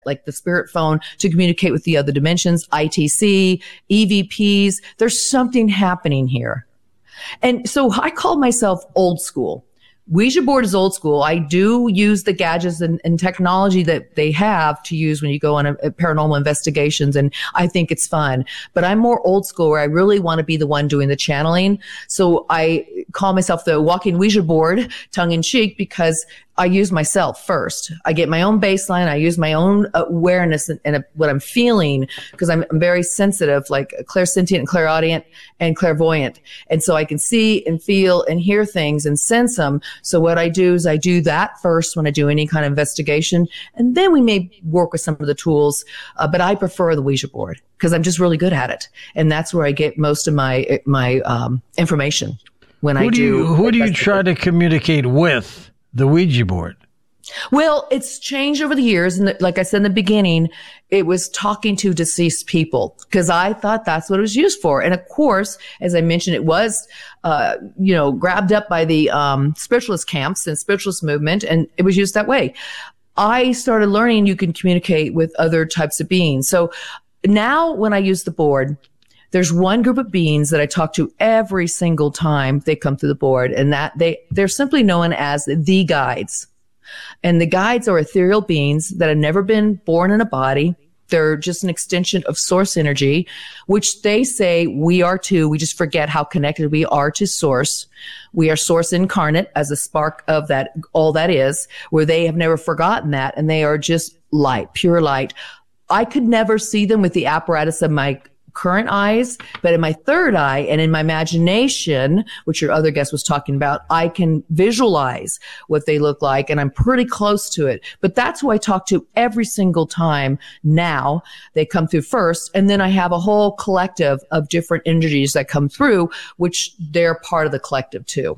like the spirit phone, to communicate with the other dimensions, ITC, EVPs. There's something happening here. And so I call myself old school. Ouija board is old school. I do use the gadgets and technology that they have to use when you go on a paranormal investigations, and I think it's fun. But I'm more old school, where I really want to be the one doing the channeling. So I call myself the walking Ouija board, tongue in cheek, because I use myself first. I get my own baseline. I use my own awareness and what I'm feeling, because I'm very sensitive, like clairsentient and clairaudient and clairvoyant. And so I can see and feel and hear things and sense them. So what I do is I do that first when I do any kind of investigation. And then we may work with some of the tools. But I prefer the Ouija board because I'm just really good at it. And that's where I get most of my information when I do. Who do you try to communicate with? The Ouija board? Well, it's changed over the years. And like I said in the beginning, it was talking to deceased people, because I thought that's what it was used for. And of course, as I mentioned, it was, grabbed up by the spiritualist camps and spiritualist movement, and it was used that way. I started learning you can communicate with other types of beings. So now when I use the board, there's one group of beings that I talk to every single time they come through the board, and that they're simply known as the guides. And the guides are ethereal beings that have never been born in a body. They're just an extension of source energy, which they say we are too. We just forget how connected we are to source. We are source incarnate as a spark of that, all that is, where they have never forgotten that. And they are just light, pure light. I could never see them with the apparatus of my current eyes, but in my third eye and in my imagination, which your other guest was talking about, I can visualize what they look like, and I'm pretty close to it. But that's who I talk to every single time now. They come through first, and then I have a whole collective of different energies that come through, which they're part of the collective too.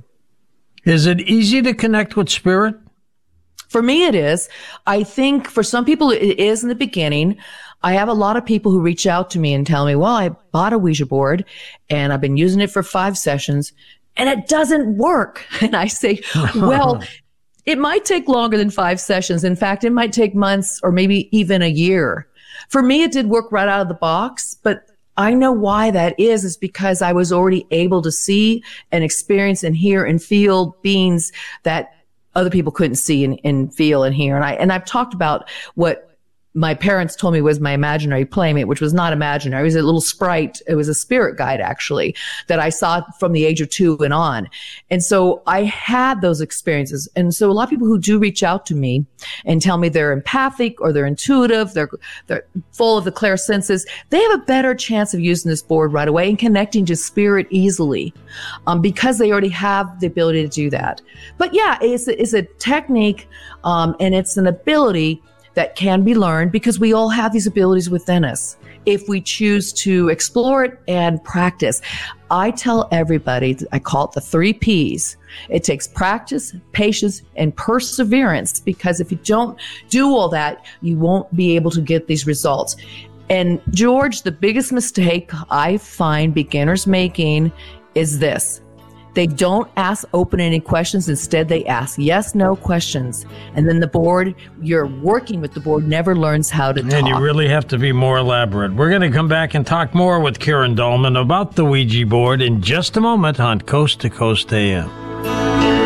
Is it easy to connect with spirit? For me, it is. I think for some people it is in the beginning. I have a lot of people who reach out to me and tell me, well, I bought a Ouija board and I've been using it for 5 sessions and it doesn't work. And I say, well, it might take longer than 5 sessions. In fact, it might take months or maybe even a year. For me, it did work right out of the box, but I know why that is because I was already able to see and experience and hear and feel beings that other people couldn't see and feel and hear. And I've talked about what my parents told me was my imaginary playmate, which was not imaginary. It was a little sprite. It was a spirit guide, actually, that I saw from the age of 2 and on. And so I had those experiences. And so a lot of people who do reach out to me and tell me they're empathic or they're intuitive, they're full of the clairsenses, they have a better chance of using this board right away and connecting to spirit easily, because they already have the ability to do that. But yeah, it's a technique, and it's an ability that can be learned, because we all have these abilities within us if we choose to explore it and practice. I tell everybody, I call it the 3 Ps. It takes practice, patience, and perseverance, because if you don't do all that, you won't be able to get these results. And George, the biggest mistake I find beginners making is this. They don't ask open-ended questions. Instead, they ask yes, no questions. And then the board, you're working with the board, never learns how to talk. And you really have to be more elaborate. We're going to come back and talk more with Karen Dahlman about the Ouija board in just a moment on Coast to Coast AM.